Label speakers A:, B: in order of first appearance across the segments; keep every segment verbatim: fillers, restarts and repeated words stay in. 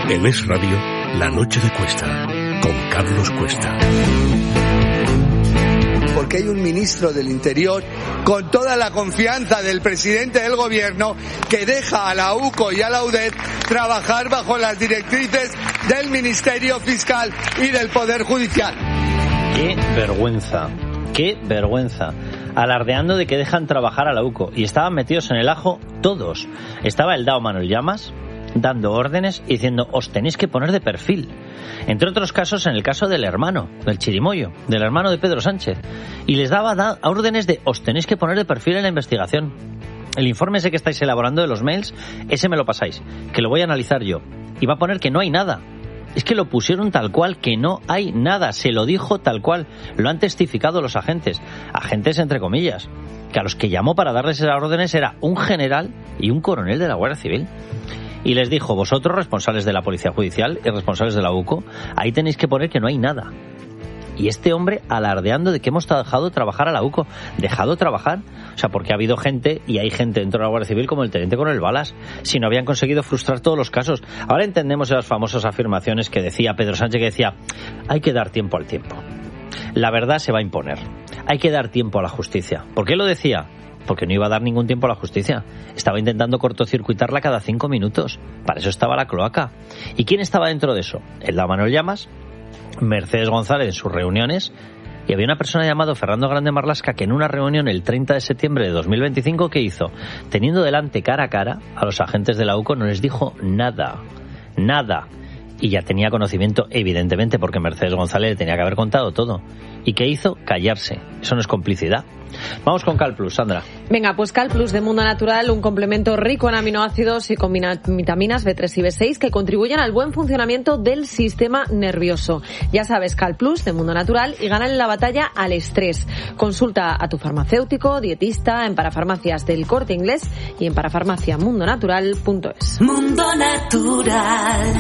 A: En Es Radio, La Noche de Cuesta, con Carlos Cuesta.
B: Porque hay un ministro del Interior con toda la confianza del presidente del gobierno que deja a la UCO y a la UDET trabajar bajo las directrices del Ministerio Fiscal y del Poder Judicial.
C: ¡Qué vergüenza! ¡Qué vergüenza! Alardeando de que dejan trabajar a la UCO. Y estaban metidos en el ajo todos. Estaba el D A O Manuel Llamas dando órdenes y diciendo, os tenéis que poner de perfil. Entre otros casos, en el caso del hermano, del Chirimoyo, del hermano de Pedro Sánchez. Y les daba da- órdenes de, os tenéis que poner de perfil en la investigación. El informe ese que estáis elaborando de los mails, ese me lo pasáis, que lo voy a analizar yo. Y va a poner que no hay nada. Es que lo pusieron tal cual, que no hay nada. Se lo dijo tal cual. Lo han testificado los agentes. Agentes entre comillas. Que a los que llamó para darles esas órdenes era un general y un coronel de la Guardia Civil. Y les dijo, vosotros, responsables de la Policía Judicial y responsables de la UCO, ahí tenéis que poner que no hay nada. Y este hombre alardeando de que hemos dejado trabajar a la UCO. ¿Dejado trabajar? O sea, porque ha habido gente, y hay gente dentro de la Guardia Civil como el teniente coronel Balas, si no habían conseguido frustrar todos los casos. Ahora entendemos esas famosas afirmaciones que decía Pedro Sánchez, que decía, hay que dar tiempo al tiempo. La verdad se va a imponer. Hay que dar tiempo a la justicia. ¿Por qué lo decía? Porque no iba a dar ningún tiempo a la justicia. Estaba intentando cortocircuitarla cada cinco minutos. Para eso estaba la cloaca. ¿Y quién estaba dentro de eso? El D A O Manuel Llamas, Mercedes González en sus reuniones, y había una persona llamada Fernando Grande Marlaska que en una reunión el treinta de septiembre de dos mil veinticinco, ¿qué hizo? Teniendo delante cara a cara a los agentes de la UCO, no les dijo nada. Nada. Y ya tenía conocimiento, evidentemente, porque Mercedes González le tenía que haber contado todo. ¿Y qué hizo? Callarse. Eso no es complicidad. Vamos con CalPlus, Sandra.
D: Venga, pues CalPlus de Mundo Natural, un complemento rico en aminoácidos y con vitaminas B tres y B seis que contribuyen al buen funcionamiento del sistema nervioso. Ya sabes, CalPlus de Mundo Natural y ganan la batalla al estrés. Consulta a tu farmacéutico, dietista, en parafarmacias del Corte Inglés y en parafarmacia mundo natural punto es.
E: Mundo Natural.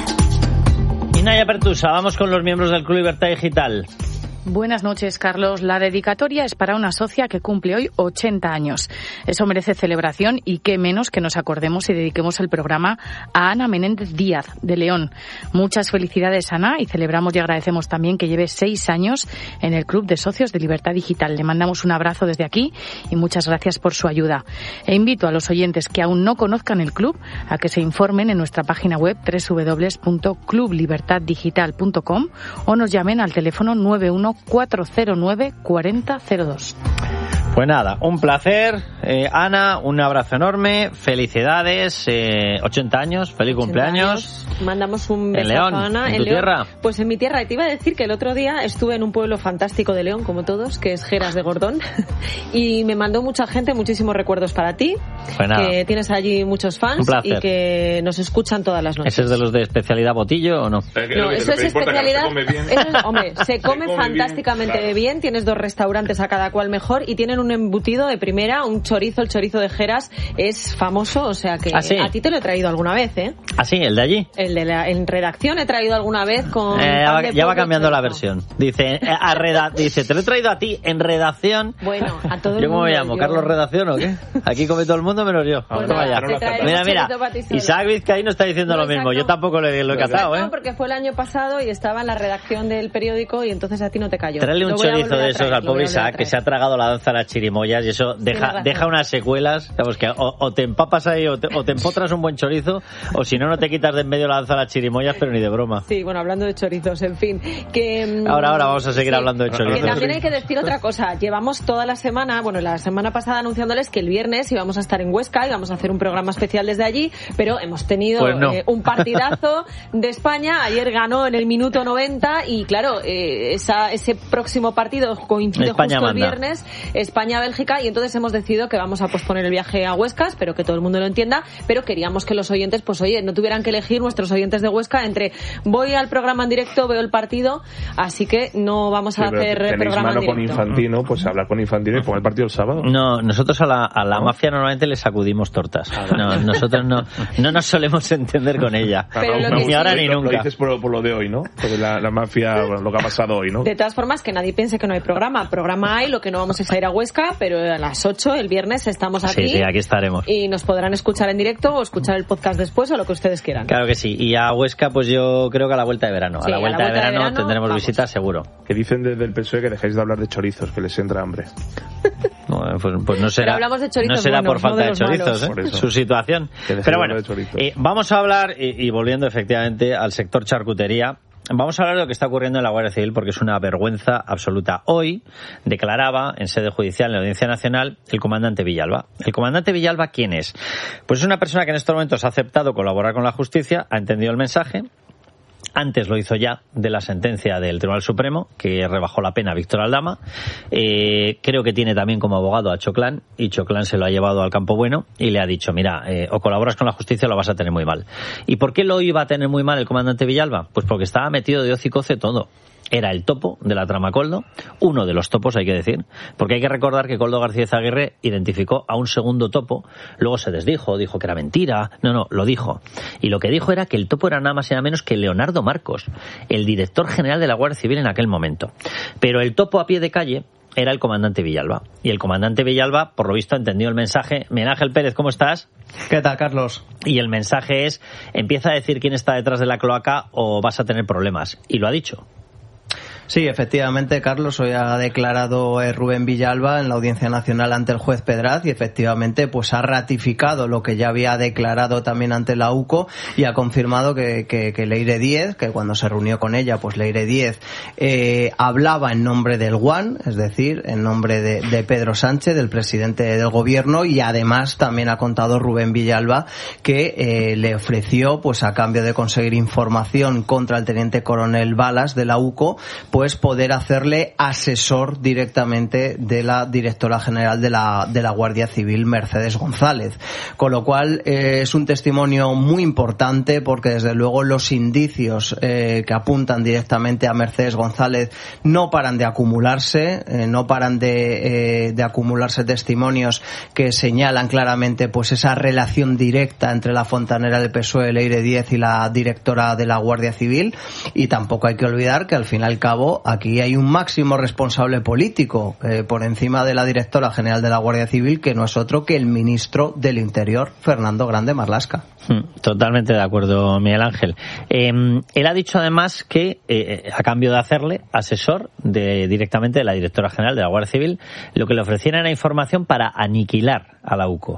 C: Y Naya Pertusa, vamos con los miembros del Club Libertad Digital.
F: Buenas noches, Carlos. La dedicatoria es para una socia que cumple hoy ochenta años. Eso merece celebración y qué menos que nos acordemos y dediquemos el programa a Ana Menéndez Díaz, de León. Muchas felicidades, Ana, y celebramos y agradecemos también que lleve seis años en el Club de Socios de Libertad Digital. Le mandamos un abrazo desde aquí y muchas gracias por su ayuda. E invito a los oyentes que aún no conozcan el club a que se informen en nuestra página web doble u doble u doble u punto club libertad digital punto com o nos llamen al teléfono nueve uno cuatro cero nueve cuatro cero cero dos.
C: Pues nada, un placer. Eh, Ana, un abrazo enorme. Felicidades. Eh, ochenta años. Feliz cumpleaños.
D: Años. Mandamos un
C: besazo
D: en León,
C: a Ana.
D: ¿En,
C: ¿En tu
D: León?
C: tierra?
D: Pues en mi tierra. Y te iba a decir que el otro día estuve en un pueblo fantástico de León, como todos, que es Geras de Gordón. Y me mandó mucha gente muchísimos recuerdos para ti.
C: Pues nada.
D: Que tienes allí muchos fans.
C: Un placer.
D: Y que nos escuchan todas las noches.
C: ¿Ese es de los de especialidad botillo o no?
D: No, eso es especialidad. Eso es, hombre, se come, come fantásticamente bien, claro. bien. Tienes dos restaurantes a cada cual mejor y tienen un embutido de primera, un chorizo, el chorizo de Geras es famoso, o sea que
C: ¿Ah, sí?
D: a ti te lo he traído alguna vez, ¿eh?
C: ¿Ah, sí? ¿El de allí?
D: El de la en redacción he traído alguna vez con
C: Eh, ya
D: pan
C: va,
D: de
C: ya va
D: pollo
C: cambiando
D: y
C: la
D: chorizo.
C: versión. Dice, eh, a reda, dice, te lo he traído a ti en redacción.
D: Bueno, a todo el
C: ¿Yo cómo
D: mundo.
C: me llamo?
D: yo-
C: ¿Carlos Redacción o qué? Aquí come todo el mundo menos yo.
D: Pues
C: Toma
D: nada,
C: ya.
D: te traeremos
C: Mira, mira,
D: chorizo para ti solo.
C: Isaac Vizcaíno está diciendo
D: No,
C: lo mismo.
D: exacto.
C: Yo tampoco le, lo he cazado, ¿eh?
D: No, porque fue el año pasado y estaba en la redacción del periódico y entonces a ti no te cayó.
C: Traerle un
D: Lo voy a
C: chorizo
D: volver a
C: de esos
D: traer,
C: al
D: lo voy
C: pobre
D: a volver a
C: Isaac, que
D: traer.
C: se ha tragado la danza de las chirimoyas y eso deja,
D: razón.
C: deja unas secuelas. Vamos, que o, o te empapas ahí o te, o te empotras un buen chorizo o si no, no te quitas de en medio la danza de las chirimoyas, pero ni de broma.
D: Sí, bueno, hablando de chorizos, en fin. Que, mm,
C: Ahora, ahora vamos a seguir
D: sí,
C: hablando de
D: que
C: chorizos.
D: también hay que decir otra cosa. Llevamos toda la semana, bueno, la semana pasada anunciándoles que el viernes íbamos a estar en Huesca, íbamos a hacer un programa especial desde allí, pero hemos tenido
C: Pues no.
D: eh, un partidazo de España. Ayer ganó en el minuto noventa y, claro, eh, esa, ese próximo partido coincide
C: España
D: justo el
C: manda.
D: viernes, España-Bélgica, y entonces hemos decidido que vamos a posponer el viaje a Huesca, espero que todo el mundo lo entienda, pero queríamos que los oyentes, pues oye, no tuvieran que elegir, nuestros oyentes de Huesca, entre voy al programa en directo, veo el partido, así que no vamos a
G: Sí, pero
D: hacer
G: tenéis
D: programa
G: mano
D: en
G: con
D: directo.
G: Infantino, pues hablar con Infantino y poner el partido el sábado.
C: No, nosotros a la, a la
G: ¿No?
C: mafia normalmente le sacudimos tortas. No, nosotros no, no nos solemos entender con ella.
D: Pero lo
C: ni
D: que
C: ahora
D: sí-
C: ni
G: Lo, lo
C: nunca.
G: dices por, por lo de hoy, ¿no? Porque la, la mafia, bueno, lo que ha pasado hoy, ¿no?
D: De todas formas, que nadie piense que no hay programa. Programa hay, lo que no vamos es a ir a Huesca, pero a las ocho el viernes viernes estamos aquí.
C: Sí, sí, aquí estaremos.
D: Y nos podrán escuchar en directo o escuchar el podcast después o lo que ustedes quieran.
C: Claro que sí. Y a Huesca, pues yo creo que a la vuelta de verano.
D: Sí,
C: a la vuelta, a la vuelta de, verano de verano tendremos
D: vamos.
C: visita seguro.
G: Que dicen desde el P S O E que dejéis de hablar de chorizos, que les entra hambre.
C: No, pues, pues no será,
D: Pero hablamos de chorizos
C: no será
D: buenos,
C: por falta
D: no de
C: de,
D: los
C: chorizos,
G: malos.
C: ¿eh? Su situación. Pero bueno, eh, vamos a hablar, y, y volviendo efectivamente al sector charcutería, vamos a hablar de lo que está ocurriendo en la Guardia Civil porque es una vergüenza absoluta. Hoy declaraba en sede judicial, en la Audiencia Nacional, el comandante Villalba. ¿El comandante Villalba quién es? Pues es una persona que en estos momentos ha aceptado colaborar con la justicia, ha entendido el mensaje. Antes lo hizo ya de la sentencia del Tribunal Supremo, que rebajó la pena a Víctor Aldama. Eh, creo que tiene también como abogado a Choclán, y Choclán se lo ha llevado al campo bueno y le ha dicho, mira, eh, o colaboras con la justicia o lo vas a tener muy mal. ¿Y por qué lo iba a tener muy mal el comandante Villalba? Pues porque estaba metido de hocicoce todo. Era el topo de la trama Koldo, uno de los topos, hay que decir, porque hay que recordar que Koldo García Aguirre identificó a un segundo topo, luego se desdijo, dijo que era mentira, no, no, lo dijo. Y lo que dijo era que el topo era nada más y nada menos que Leonardo Marcos, el director general de la Guardia Civil en aquel momento. Pero el topo a pie de calle era el comandante Villalba. Y el comandante Villalba, por lo visto, entendió el mensaje. Miguel Ángel Pérez, ¿cómo estás?
H: ¿Qué tal, Carlos?
C: Y el mensaje es, empieza a decir quién está detrás de la cloaca o vas a tener problemas. Y lo ha dicho.
H: Sí, efectivamente, Carlos, hoy ha declarado eh, Rubén Villalba en la Audiencia Nacional ante el juez Pedraz y efectivamente pues ha ratificado lo que ya había declarado también ante la U C O y ha confirmado que, que, que Leire Díez, que cuando se reunió con ella, pues Leire Díez eh, hablaba en nombre del G U A N, es decir, en nombre de, de Pedro Sánchez, del presidente del gobierno, y además también ha contado Rubén Villalba que eh, le ofreció, pues a cambio de conseguir información contra el teniente coronel Balas de la U C O, pues poder hacerle asesor directamente de la directora general de la de la Guardia Civil, Mercedes González. Con lo cual eh, es un testimonio muy importante porque desde luego los indicios eh, que apuntan directamente a Mercedes González no paran de acumularse, eh, no paran de, eh, de acumularse testimonios que señalan claramente pues esa relación directa entre la fontanera del P S O E, Leire Díez, y la directora de la Guardia Civil. Y tampoco hay que olvidar que al fin y al cabo aquí hay un máximo responsable político eh, por encima de la directora general de la Guardia Civil, que no es otro que el ministro del Interior, Fernando Grande Marlaska.
C: Totalmente de acuerdo, Miguel Ángel. Eh, él ha dicho además que eh, a cambio de hacerle asesor de directamente de la directora general de la Guardia Civil, lo que le ofrecieran era información para aniquilar a la U C O.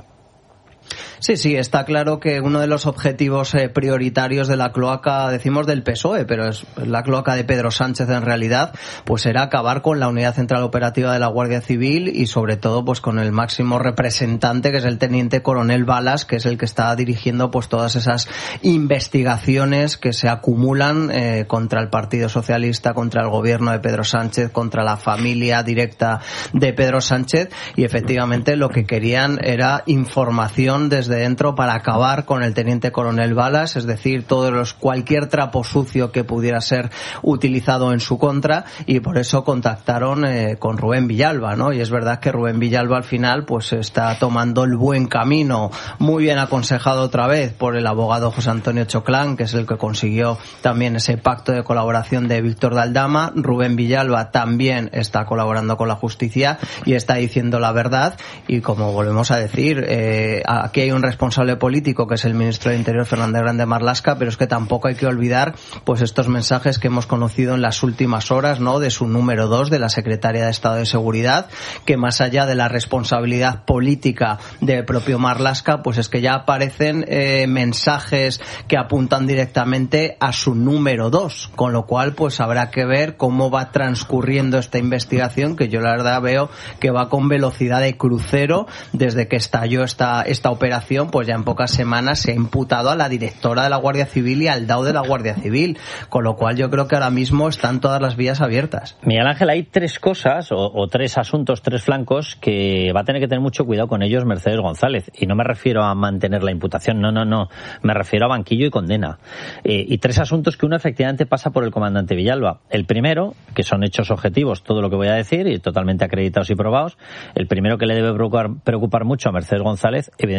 H: Sí, sí, está claro que uno de los objetivos eh, prioritarios de la cloaca, decimos del P S O E, pero es la cloaca de Pedro Sánchez en realidad, pues era acabar con la Unidad Central Operativa de la Guardia Civil y sobre todo pues con el máximo representante, que es el teniente coronel Balas, que es el que está dirigiendo pues todas esas investigaciones que se acumulan eh, contra el Partido Socialista, contra el gobierno de Pedro Sánchez, contra la familia directa de Pedro Sánchez, y efectivamente lo que querían era información desde dentro para acabar con el teniente coronel Balas, es decir, todos los cualquier trapo sucio que pudiera ser utilizado en su contra, y por eso contactaron eh, con Rubén Villalba, ¿no? Y es verdad que Rubén Villalba al final pues está tomando el buen camino, muy bien aconsejado otra vez por el abogado José Antonio Choclán, que es el que consiguió también ese pacto de colaboración de Víctor de Aldama. Rubén Villalba también está colaborando con la justicia y está diciendo la verdad, y como volvemos a decir, eh, aquí hay un responsable político que es el ministro de Interior, Fernando Grande Marlaska, pero es que tampoco hay que olvidar pues estos mensajes que hemos conocido en las últimas horas, ¿no?, de su número dos, de la secretaria de Estado de Seguridad, que más allá de la responsabilidad política del propio Marlaska, pues es que ya aparecen eh, mensajes que apuntan directamente a su número dos, con lo cual pues habrá que ver cómo va transcurriendo esta investigación, que yo la verdad veo que va con velocidad de crucero. Desde que estalló esta, esta operación, pues ya en pocas semanas se ha imputado a la directora de la Guardia Civil y al D A O de la Guardia Civil, con lo cual yo creo que ahora mismo están todas las vías abiertas.
C: Miguel Ángel, hay tres cosas o, o tres asuntos, tres flancos que va a tener que tener mucho cuidado con ellos Mercedes González, y no me refiero a mantener la imputación, no, no, no, me refiero a banquillo y condena. Eh, y tres asuntos que uno efectivamente pasa por el comandante Villalba. El primero, que son hechos objetivos, todo lo que voy a decir, y totalmente acreditados y probados. El primero que le debe preocupar, preocupar mucho a Mercedes González, evidentemente,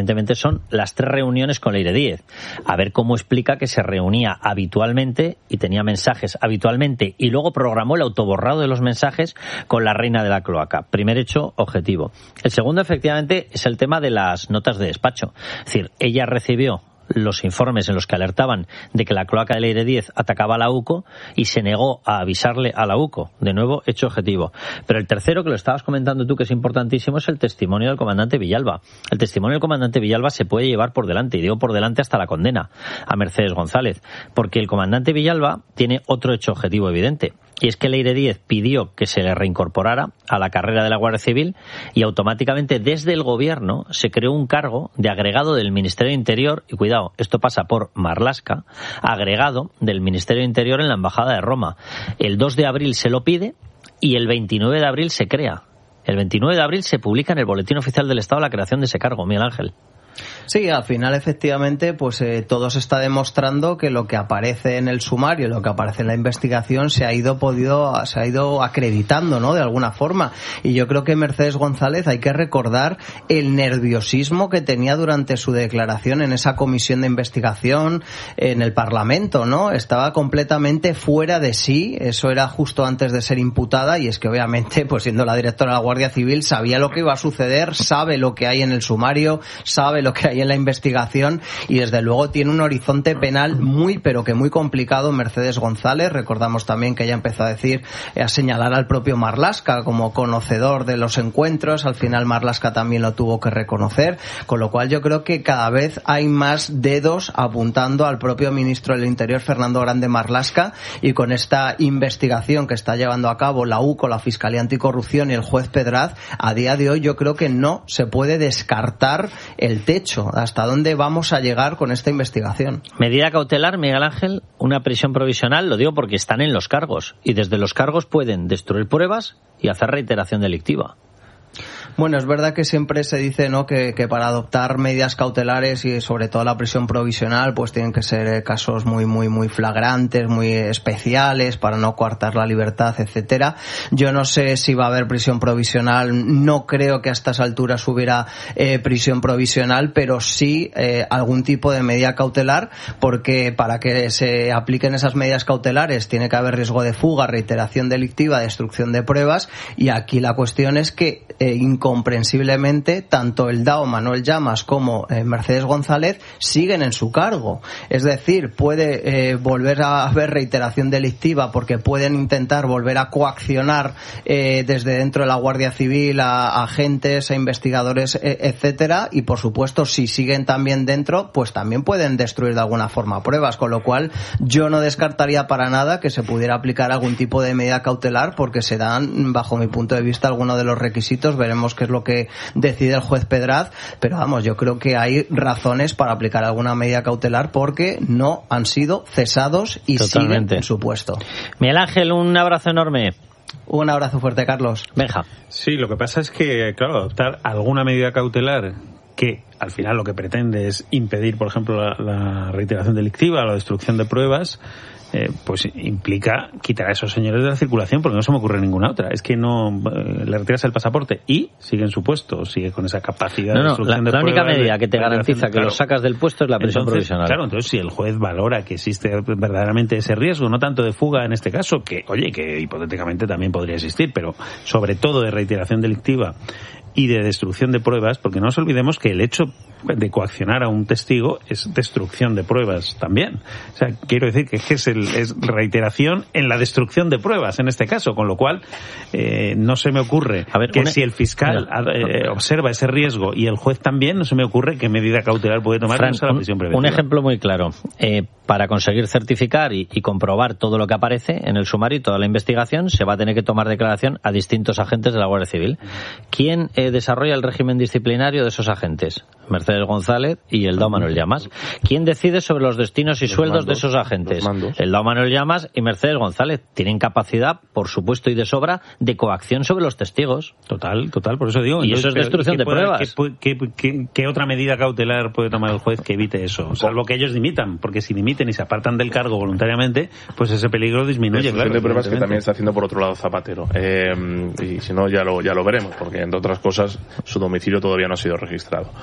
C: evidentemente son las tres reuniones con Leire Díez. A ver cómo explica que se reunía habitualmente y tenía mensajes habitualmente y luego programó el autoborrado de los mensajes con la reina de la cloaca. Primer hecho objetivo. El segundo, efectivamente, es el tema de las notas de despacho. Es decir, ella recibió los informes en los que alertaban de que la cloaca de Leire Díez atacaba a la UCO y se negó a avisarle a la UCO. De nuevo, hecho objetivo. Pero el tercero, que lo estabas comentando tú, que es importantísimo, es el testimonio del comandante Villalba. El testimonio del comandante Villalba se puede llevar por delante, y digo por delante hasta la condena a Mercedes González, porque el comandante Villalba tiene otro hecho objetivo evidente. Y es que Leire Díez pidió que se le reincorporara a la carrera de la Guardia Civil y automáticamente desde el gobierno se creó un cargo de agregado del Ministerio de Interior, y cuidado, esto pasa por Marlaska, agregado del Ministerio de Interior en la Embajada de Roma. El dos de abril se lo pide y el veintinueve de abril se crea. El veintinueve de abril se publica en el Boletín Oficial del Estado la creación de ese cargo, Miguel Ángel.
H: Sí, al final efectivamente pues eh, todo se está demostrando que lo que aparece en el sumario, lo que aparece en la investigación se ha ido podido se ha ido acreditando, ¿no?, de alguna forma. Y yo creo que Mercedes González, hay que recordar el nerviosismo que tenía durante su declaración en esa comisión de investigación en el Parlamento, ¿no? Estaba completamente fuera de sí. Eso era justo antes de ser imputada, y es que obviamente, pues siendo la directora de la Guardia Civil, sabía lo que iba a suceder, sabe lo que hay en el sumario, sabe lo que hay en la investigación, y desde luego tiene un horizonte penal muy pero que muy complicado Mercedes González. Recordamos también que ella empezó a decir, a señalar al propio Marlaska como conocedor de los encuentros. Al final Marlaska también lo tuvo que reconocer, con lo cual yo creo que cada vez hay más dedos apuntando al propio ministro del Interior, Fernando Grande Marlaska, y con esta investigación que está llevando a cabo la UCO, la Fiscalía Anticorrupción y el juez Pedraz, a día de hoy yo creo que no se puede descartar el techo. ¿Hasta dónde vamos a llegar con esta investigación?
C: Medida cautelar, Miguel Ángel, una prisión provisional, lo digo porque están en los cargos, y desde los cargos pueden destruir pruebas y hacer reiteración delictiva.
H: Bueno, es verdad que siempre se dice, ¿no?, que, que para adoptar medidas cautelares y sobre todo la prisión provisional, pues tienen que ser casos muy, muy, muy flagrantes, muy especiales, para no coartar la libertad, etcétera. Yo no sé si va a haber prisión provisional, no creo que a estas alturas hubiera eh, prisión provisional, pero sí eh, algún tipo de medida cautelar, porque para que se apliquen esas medidas cautelares tiene que haber riesgo de fuga, reiteración delictiva, destrucción de pruebas, y aquí la cuestión es que eh, comprensiblemente tanto el D A O Manuel Llamas como eh, Mercedes González siguen en su cargo. Es decir, puede eh, volver a haber reiteración delictiva porque pueden intentar volver a coaccionar eh, desde dentro de la Guardia Civil a, a agentes, a investigadores, eh, etcétera, y por supuesto si siguen también dentro, pues también pueden destruir de alguna forma pruebas, con lo cual yo no descartaría para nada que se pudiera aplicar algún tipo de medida cautelar, porque se dan, bajo mi punto de vista, algunos de los requisitos. Veremos qué es lo que decide el juez Pedraz, pero vamos, yo creo que hay razones para aplicar alguna medida cautelar porque no han sido cesados y
C: Totalmente.
H: siguen en su puesto.
C: Miguel Ángel, un abrazo enorme.
H: Un abrazo fuerte, Carlos.
C: Benja.
I: Sí, lo que pasa es que, claro, adoptar alguna medida cautelar que al final lo que pretende es impedir, por ejemplo, la, la reiteración delictiva, la destrucción de pruebas, eh, pues implica quitar a esos señores de la circulación, porque no se me ocurre ninguna otra. Es que no eh, le retiras el pasaporte y sigue en su puesto, sigue con esa capacidad
C: no,
I: de
C: no,
I: destrucción
C: la,
I: de
C: la
I: pruebas.
C: La única medida que te garantiza que
I: claro.
C: lo sacas del puesto es la prisión
I: entonces,
C: provisional.
I: Claro, entonces si el juez valora que existe verdaderamente ese riesgo, no tanto de fuga en este caso, que, oye, que hipotéticamente también podría existir, pero sobre todo de reiteración delictiva y de destrucción de pruebas, porque no nos olvidemos que el hecho de coaccionar a un testigo es destrucción de pruebas también. O sea, quiero decir que es, el, es reiteración en la destrucción de pruebas en este caso, con lo cual eh, no se me ocurre a ver, que una... si el fiscal eh, observa ese riesgo y el juez también, no se me ocurre qué medida cautelar puede tomar.
C: Fran,
I: la prisión preventiva.
C: Un ejemplo muy claro. Eh, para conseguir certificar y, y comprobar todo lo que aparece en el sumario y toda la investigación, se va a tener que tomar declaración a distintos agentes de la Guardia Civil. ¿Quién eh, desarrolla el régimen disciplinario de esos agentes? Mercedes González y el D A O Manuel Llamas. ¿Quién decide sobre los destinos y los sueldos mandos, de esos agentes? El D A O Manuel Llamas y Mercedes González. Tienen capacidad, por supuesto y de sobra, de coacción sobre los testigos.
I: Total, total, por eso digo.
C: Y entonces, eso es destrucción de
I: puede,
C: pruebas.
I: ¿qué, qué, qué, ¿Qué otra medida cautelar puede tomar el juez que evite eso? Salvo que ellos dimitan, porque si dimiten y se apartan del cargo voluntariamente, pues ese peligro disminuye.
G: Destrucción
I: claro,
G: de pruebas que también está haciendo por otro lado Zapatero. Eh, y si no, ya lo, ya lo veremos, porque entre otras cosas su domicilio todavía no ha sido registrado.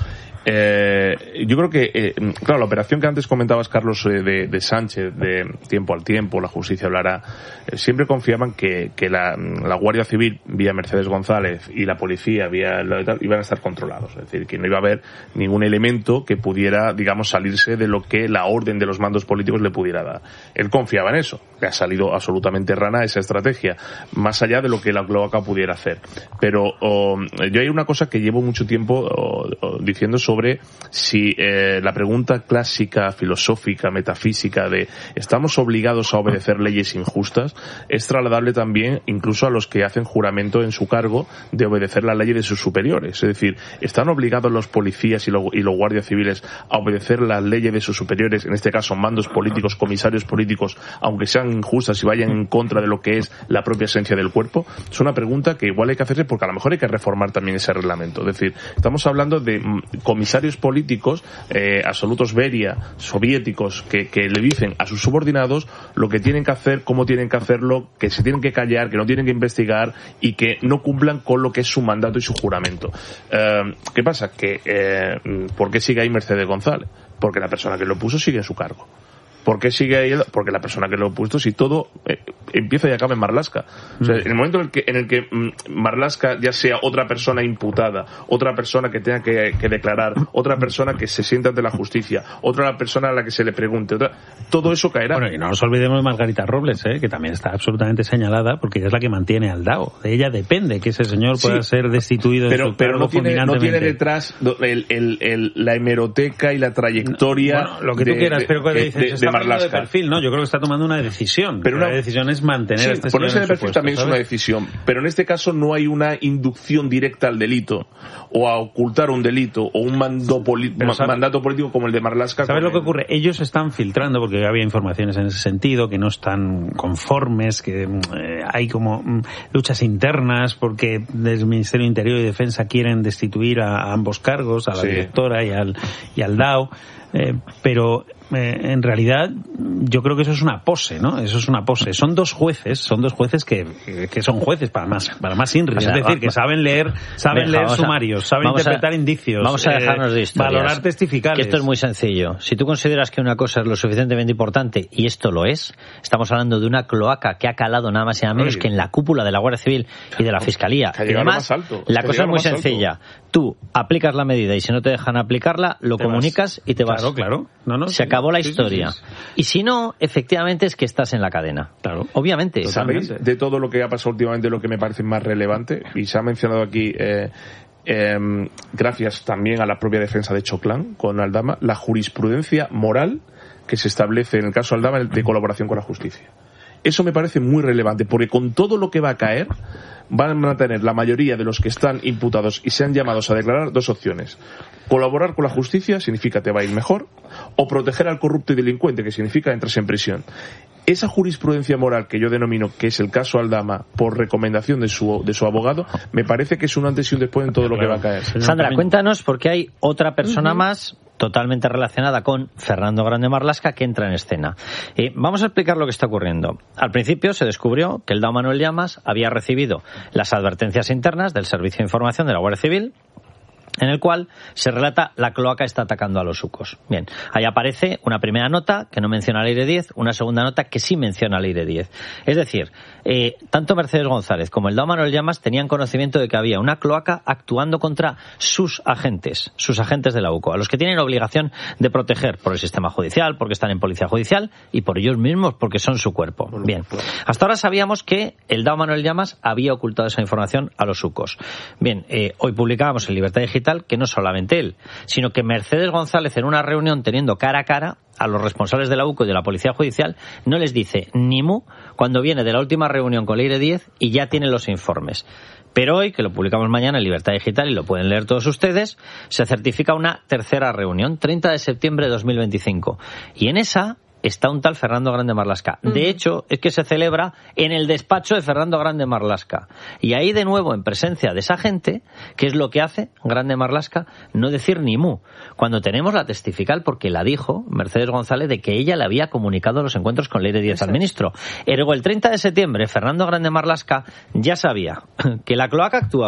G: Eh, yo creo que, eh, claro, la operación que antes comentabas, Carlos, eh, de, de Sánchez, de tiempo al tiempo, la justicia hablará, eh, siempre confiaban que, que la, la Guardia Civil, vía Mercedes González, y la policía, vía la, iban a estar controlados. Es decir, que no iba a haber ningún elemento que pudiera, digamos, salirse de lo que la orden de los mandos políticos le pudiera dar. Él confiaba en eso. Le ha salido absolutamente rana esa estrategia, más allá de lo que la cloaca pudiera hacer. Pero oh, yo hay una cosa que llevo mucho tiempo oh, oh, diciendo sobre si eh, la pregunta clásica, filosófica, metafísica de ¿estamos obligados a obedecer leyes injustas? Es trasladable también incluso a los que hacen juramento en su cargo de obedecer la ley de sus superiores. Es decir, ¿están obligados los policías y, lo, y los guardias civiles a obedecer las leyes de sus superiores, en este caso mandos políticos, comisarios políticos, aunque sean injustas y vayan en contra de lo que es la propia esencia del cuerpo? Es una pregunta que igual hay que hacerse porque a lo mejor hay que reformar también ese reglamento. Es decir, estamos hablando de comisarios políticos, eh, absolutos Beria, soviéticos, que, que le dicen a sus subordinados lo que tienen que hacer, cómo tienen que hacerlo, que se tienen que callar, que no tienen que investigar y que no cumplan con lo que es su mandato y su juramento. Eh, ¿Qué pasa? Que eh, ¿por qué sigue ahí Mercedes González? Porque la persona que lo puso sigue en su cargo. ¿Por qué sigue ahí? Porque la persona que lo ha puesto, si todo eh, empieza y acaba en Marlaska. O sea, en el momento en el que, en el que mm, Marlaska ya sea otra persona imputada, otra persona que tenga que, que declarar, otra persona que se sienta ante la justicia, otra persona a la que se le pregunte, otra, todo eso caerá.
I: Bueno, y no nos olvidemos de Margarita Robles, ¿eh? Que también está absolutamente señalada porque ella es la que mantiene al D A O. De ella depende que ese señor pueda sí, ser destituido
G: pero,
I: de su
G: pero
I: cargo
G: no tiene, no tiene detrás el, el, el, la hemeroteca y la trayectoria.
I: Bueno, lo que tú
G: de,
I: quieras,
G: de,
I: pero que
G: de,
I: dices,
G: de, de Marlaska.
I: De perfil, ¿no? Yo creo que está tomando una decisión.
G: Pero una
I: la decisión es mantener
G: sí,
I: a este
G: ponerse
I: señor
G: de
I: en
G: perfil
I: su puesto,
G: también
I: ¿sabes?
G: Es una decisión. Pero en este caso no hay una inducción directa al delito o a ocultar un delito o un mando poli- ma-
I: ¿sabe?
G: mandato político como el de Marlaska.
I: ¿Sabes lo que
G: el...
I: ocurre? Ellos están filtrando, porque había informaciones en ese sentido, que no están conformes, que eh, hay como mm, luchas internas, porque desde el Ministerio de Interior y Defensa quieren destituir a, a ambos cargos, a la
G: sí.
I: directora y al, y al D A O. Eh, pero eh, en realidad yo creo que eso es una pose, ¿no? Eso es una pose. Son dos jueces, son dos jueces que, que son jueces para más, para más INRI, o sea, es decir, va, que saben leer, saben leer sumarios, a, saben interpretar
C: a,
I: indicios,
C: vamos a dejarnos
I: eh,
C: de historias,
I: valorar testificales.
C: Que esto es muy sencillo. Si tú consideras que una cosa es lo suficientemente importante, y esto lo es, estamos hablando de una cloaca que ha calado nada más y nada menos Oye. que en la cúpula de la Guardia Civil y de la Fiscalía. Y además, la es cosa es muy sencilla. Alto. Tú aplicas la medida y si no te dejan aplicarla, lo te comunicas vas. y te vas.
I: Claro, claro. No, no,
C: Se
I: sí,
C: acabó la
I: sí,
C: historia.
I: Sí, sí.
C: Y si no, efectivamente es que estás en la cadena.
I: Claro.
C: Obviamente.
G: ¿Sabéis de todo lo que ha pasado últimamente lo que me parece más relevante? Y se ha mencionado aquí, eh, eh, gracias también a la propia defensa de Choclán con Aldama, la jurisprudencia moral que se establece en el caso Aldama de colaboración con la justicia. Eso me parece muy relevante, porque con todo lo que va a caer, van a tener la mayoría de los que están imputados y sean llamados a declarar dos opciones. Colaborar con la justicia significa te va a ir mejor, o proteger al corrupto y delincuente, que significa entras en prisión. Esa jurisprudencia moral que yo denomino que es el caso Aldama por recomendación de su de su abogado, me parece que es un antes y un después en todo lo que va a caer.
C: Sandra, cuéntanos, porque hay otra persona uh-huh. más totalmente relacionada con Fernando Grande Marlaska que entra en escena. Eh, vamos a explicar lo que está ocurriendo. Al principio se descubrió que el D A O Manuel Llamas había recibido las advertencias internas del Servicio de Información de la Guardia Civil, en el cual se relata la cloaca está atacando a los ucos. Bien, ahí aparece una primera nota que no menciona la I R E diez, una segunda nota que sí menciona la I R E diez. Es decir, eh, tanto Mercedes González como el D A O Manuel Llamas tenían conocimiento de que había una cloaca actuando contra sus agentes, sus agentes de la UCO, a los que tienen obligación de proteger por el sistema judicial, porque están en policía judicial y por ellos mismos porque son su cuerpo. Bien, hasta ahora sabíamos que el D A O Manuel Llamas había ocultado esa información a los ucos. Bien, eh, hoy publicábamos en Libertad Digital que no solamente él, sino que Mercedes González en una reunión teniendo cara a cara a los responsables de la UCO y de la Policía Judicial no les dice ni mu cuando viene de la última reunión con la I R E diez y ya tiene los informes. Pero hoy, que lo publicamos mañana en Libertad Digital y lo pueden leer todos ustedes, se certifica una tercera reunión, treinta de septiembre de dos mil veinticinco. Y en esa está un tal Fernando Grande Marlaska. De hecho, es que se celebra en el despacho de Fernando Grande Marlaska. Y ahí, de nuevo, en presencia de esa gente, ¿qué es lo que hace Grande Marlaska? No decir ni mu. Cuando tenemos la testifical, porque la dijo Mercedes González, de que ella le había comunicado los encuentros con la I R E diez al ministro. Ergo, el treinta de septiembre, Fernando Grande Marlaska ya sabía que la cloaca actuaba,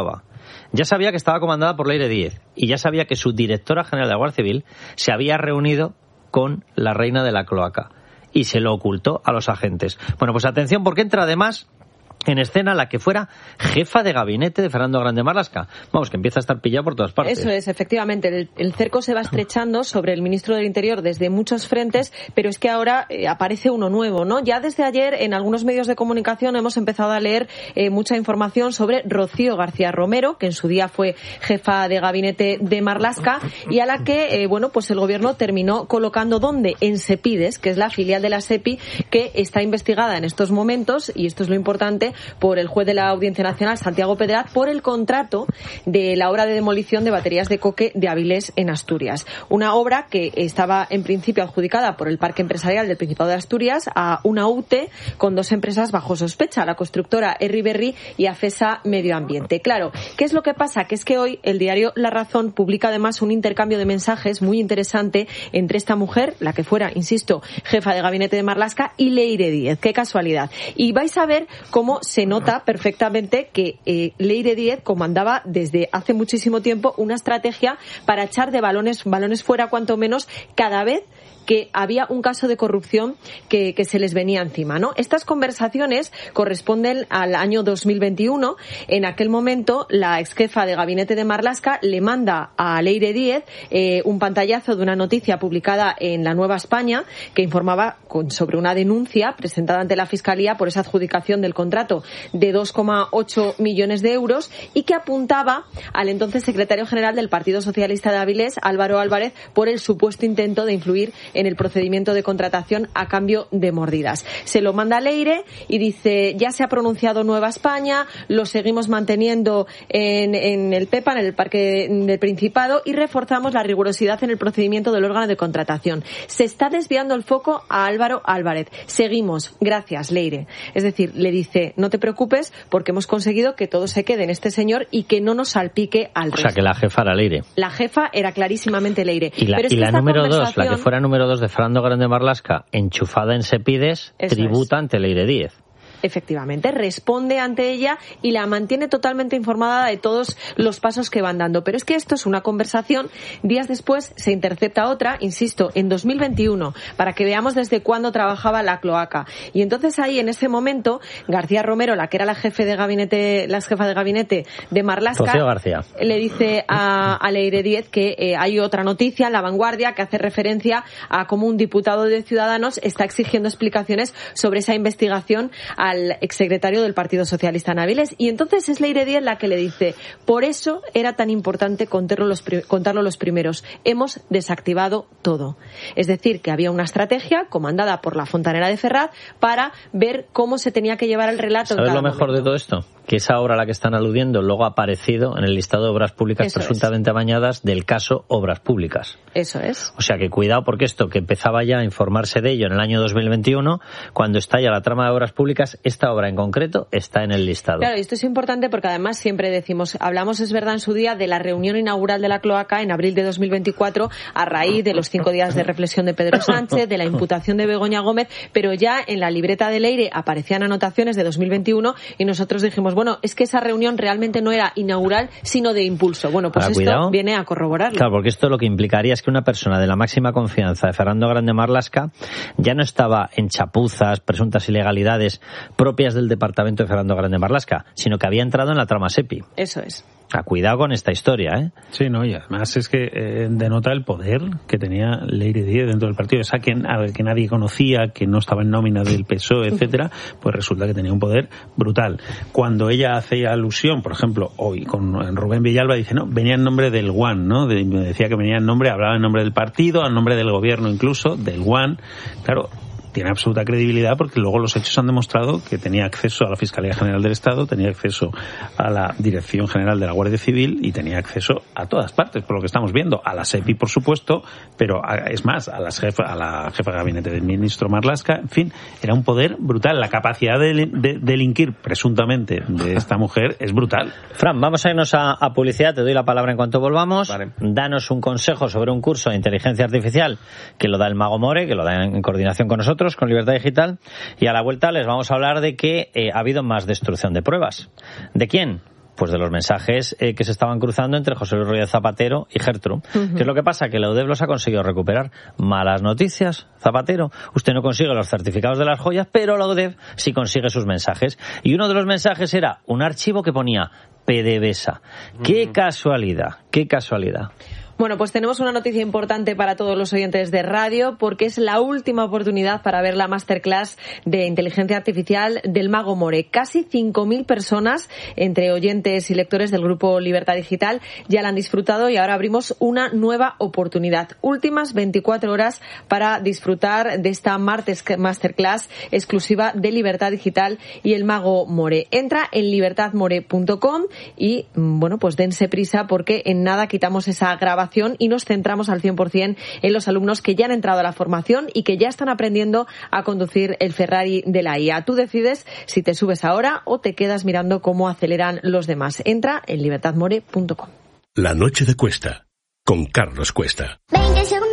C: ya sabía que estaba comandada por Leire Díez y ya sabía que su directora general de la Guardia Civil se había reunido con la reina de la cloaca y se lo ocultó a los agentes. Bueno, pues atención, porque entra además en escena la que fuera jefa de gabinete de Fernando Grande Marlaska. Vamos, que empieza a estar pillado por todas partes.
D: Eso es, efectivamente. El, el cerco se va estrechando sobre el ministro del Interior desde muchos frentes, pero es que ahora eh, aparece uno nuevo, ¿no? Ya desde ayer en algunos medios de comunicación hemos empezado a leer eh, mucha información sobre Rocío García Romero, que en su día fue jefa de gabinete de Marlaska y a la que, eh, bueno, pues el gobierno terminó colocando ¿dónde? En Sepides, que es la filial de la SEPI, que está investigada en estos momentos, y esto es lo importante, por el juez de la Audiencia Nacional, Santiago Pedraz, por el contrato de la obra de demolición de baterías de coque de Avilés en Asturias. Una obra que estaba en principio adjudicada por el Parque Empresarial del Principado de Asturias a una U T E con dos empresas bajo sospecha, la constructora Erriberri y Afesa Medio Ambiente. Claro, ¿qué es lo que pasa? Que es que hoy el diario La Razón publica además un intercambio de mensajes muy interesante entre esta mujer, la que fuera, insisto, jefa de gabinete de Marlaska, y Leire Díez. Qué casualidad. Y vais a ver cómo se nota perfectamente que eh, Leire Díez comandaba desde hace muchísimo tiempo una estrategia para echar de balones, balones fuera, cuanto menos, cada vez que había un caso de corrupción que, que se les venía encima, ¿no? Estas conversaciones corresponden al año dos mil veintiuno. En aquel momento, la ex jefa de gabinete de Marlaska le manda a Leire Díez eh, un pantallazo de una noticia publicada en La Nueva España que informaba con, sobre una denuncia presentada ante la Fiscalía por esa adjudicación del contrato de dos coma ocho millones de euros y que apuntaba al entonces secretario general del Partido Socialista de Avilés, Álvaro Álvarez, por el supuesto intento de influir en el procedimiento de contratación a cambio de mordidas. Se lo manda a Leire y dice, ya se ha pronunciado Nueva España, lo seguimos manteniendo en, en el PEPA, en el Parque del Principado, y reforzamos la rigurosidad en el procedimiento del órgano de contratación. Se está desviando el foco a Álvaro Álvarez. Seguimos. Gracias, Leire. Es decir, le dice, no te preocupes porque hemos conseguido que todo se quede en este señor y que no nos salpique al resto.
C: O sea, que la jefa era Leire.
D: La jefa era clarísimamente Leire.
C: Y la,
D: Pero es
C: y
D: que
C: la número
D: conversación...
C: dos, la que fuera número dos de Fernando Grande Marlaska, enchufada en Sepides,
D: Eso
C: tributa
D: es.
C: ante Leire Díez.
D: Efectivamente, responde ante ella y la mantiene totalmente informada de todos los pasos que van dando. Pero es que esto es una conversación. Días después se intercepta otra, insisto, en dos mil veintiuno, para que veamos desde cuándo trabajaba la cloaca. Y entonces ahí, en ese momento, García Romero, la que era la jefe de gabinete, la jefa de gabinete de Marlaska,
C: Rocío García,
D: le dice a, a Leire Díez que eh, hay otra noticia en La Vanguardia que hace referencia a cómo un diputado de Ciudadanos está exigiendo explicaciones sobre esa investigación al exsecretario del Partido Socialista en Avilés. Y entonces es Leire Díez la que le dice, por eso era tan importante contarlo los, contarlo los primeros. Hemos desactivado todo. Es decir, que había una estrategia comandada por la fontanera de Ferraz para ver cómo se tenía que llevar el relato.
C: ¿Sabes
D: en cada
C: lo mejor
D: momento?
C: de todo esto? Que esa obra a la que están aludiendo luego ha aparecido en el listado de obras públicas
D: Eso
C: presuntamente amañadas del caso Obras Públicas.
D: Eso es.
C: O sea que cuidado, porque esto que empezaba ya a informarse de ello en el año dos mil veintiuno, cuando estalla la trama de obras públicas, esta obra en concreto está en el listado.
D: Claro, y esto es importante porque además siempre decimos, hablamos, es verdad, en su día de la reunión inaugural de la cloaca en abril de dos mil veinticuatro, a raíz de los cinco días de reflexión de Pedro Sánchez, de la imputación de Begoña Gómez, pero ya en la libreta de Leire aparecían anotaciones de dos mil veintiuno y nosotros dijimos, bueno, es que esa reunión realmente no era inaugural, sino de impulso. Bueno, pues
C: Ahora,
D: esto
C: cuidado.
D: viene a corroborarlo.
C: Claro, porque esto lo que implicaría es que una persona de la máxima confianza de Fernando Grande Marlaska ya no estaba en chapuzas, presuntas ilegalidades propias del departamento de Fernando Grande Marlaska, sino que había entrado en la trama SEPI.
D: Eso es.
C: Ah, cuidado con esta historia, ¿eh?
I: Sí, no, y además es que eh, denota el poder que tenía Leire Díez dentro del partido. Esa que, a, que nadie conocía, que no estaba en nómina del P S O E, etcétera, pues resulta que tenía un poder brutal. Cuando ella hacía alusión, por ejemplo, hoy con Rubén Villalba, dice, no, venía en nombre del U A N, ¿no? De, decía que venía en nombre, hablaba en nombre del partido, en nombre del gobierno incluso, del U A N. Claro, tiene absoluta credibilidad porque luego los hechos han demostrado que tenía acceso a la Fiscalía General del Estado, tenía acceso a la Dirección General de la Guardia Civil y tenía acceso a todas partes, por lo que estamos viendo, a la SEPI, por supuesto, pero a, es más, a, las jefa, a la jefa de gabinete del ministro Marlaska, en fin, era un poder brutal. La capacidad de, de, delinquir, presuntamente, de esta mujer es brutal.
C: Fran, vamos a irnos a, a publicidad, te doy la palabra en cuanto volvamos.
G: Vale.
C: Danos un consejo sobre un curso de inteligencia artificial que lo da el Mago More, que lo da en coordinación con nosotros, con Libertad Digital, y a la vuelta les vamos a hablar de que eh, ha habido más destrucción de pruebas. ¿De quién? pues de los mensajes eh, que se estaban cruzando entre José Luis Rodríguez Zapatero y Gertrude. Uh-huh. ¿Qué es lo que pasa? Que la U D E F los ha conseguido recuperar. Malas noticias, Zapatero. Usted no consigue los certificados de las joyas, pero la U D E F sí consigue sus mensajes. Y uno de los mensajes era un archivo que ponía PDVSA. ¡Qué uh-huh. casualidad! ¡Qué casualidad!
D: Bueno, pues tenemos una noticia importante para todos los oyentes de radio, porque es la última oportunidad para ver la masterclass de inteligencia artificial del Mago More. Casi cinco mil personas, entre oyentes y lectores del grupo Libertad Digital, ya la han disfrutado y ahora abrimos una nueva oportunidad. Últimas veinticuatro horas para disfrutar de esta martes masterclass exclusiva de Libertad Digital y el Mago More. Entra en libertad more punto com y, bueno, pues dense prisa porque en nada quitamos esa grabación y nos centramos al cien por ciento en los alumnos que ya han entrado a la formación y que ya están aprendiendo a conducir el Ferrari de la I A. Tú decides si te subes ahora o te quedas mirando cómo aceleran los demás. Entra en libertad more punto com.
A: La noche de Cuesta, con Carlos Cuesta.
J: veinte segundos.